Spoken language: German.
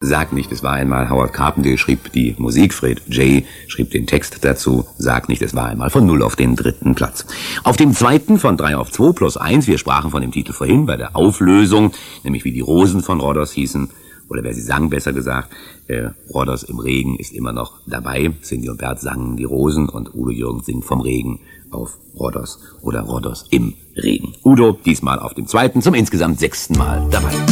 Sag nicht, es war einmal. Howard Carpendale schrieb die Musik, Fred J. schrieb den Text dazu. Sag nicht, es war einmal, von 0 auf den 3. Platz. Auf dem 2. von 3 auf 2 plus 1, wir sprachen von dem Titel vorhin bei der Auflösung, nämlich wie die Rosen von Rhodos hießen, oder wer sie sang, besser gesagt. Rhodos im Regen ist immer noch dabei. Cindy und Bert sangen die Rosen und Udo Jürgens singt vom Regen auf Rhodos oder Rhodos im Regen. Udo diesmal auf dem 2. zum insgesamt 6. Mal dabei.